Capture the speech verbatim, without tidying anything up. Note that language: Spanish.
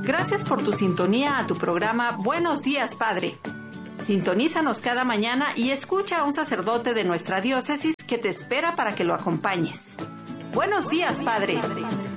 Gracias por tu sintonía a tu programa Buenos Días, Padre. Sintonízanos cada mañana y escucha a un sacerdote de nuestra diócesis que te espera para que lo acompañes. Buenos días, Padre.